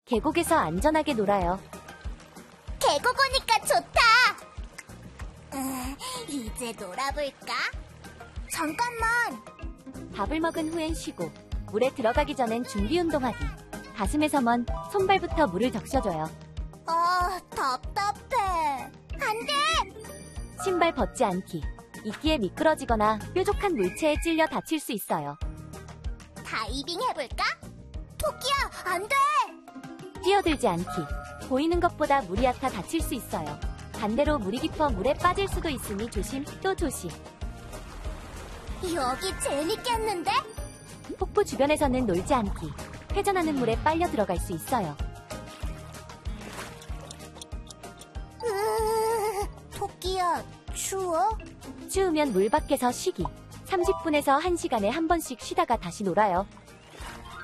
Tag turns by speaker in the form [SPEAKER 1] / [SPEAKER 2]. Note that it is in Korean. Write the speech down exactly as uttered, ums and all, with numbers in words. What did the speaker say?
[SPEAKER 1] 계곡에서 안전하게 놀아요.
[SPEAKER 2] 계곡 오니까 좋다. 음, 이제 놀아볼까? 잠깐만.
[SPEAKER 1] 밥을 먹은 후엔 쉬고, 물에 들어가기 전엔 준비 운동하기. 가슴에서 먼 손발부터 물을 적셔줘요.
[SPEAKER 2] 아, 답답해. 안 돼!
[SPEAKER 1] 신발 벗지 않기. 이끼에 미끄러지거나 뾰족한 물체에 찔려 다칠 수 있어요.
[SPEAKER 2] 다이빙 해볼까? 토끼야, 안 돼!
[SPEAKER 1] 뛰어들지 않기. 보이는 것보다 물이 얕아 다칠 수 있어요. 반대로 물이 깊어 물에 빠질 수도 있으니 조심 또 조심.
[SPEAKER 2] 여기 재밌겠는데?
[SPEAKER 1] 폭포 주변에서는 놀지 않기. 회전하는 물에 빨려 들어갈 수 있어요.
[SPEAKER 2] 으, 토끼야, 추워?
[SPEAKER 1] 추우면 물 밖에서 쉬기. 삼십 분에서 한 시간에 한 번씩 쉬다가 다시 놀아요.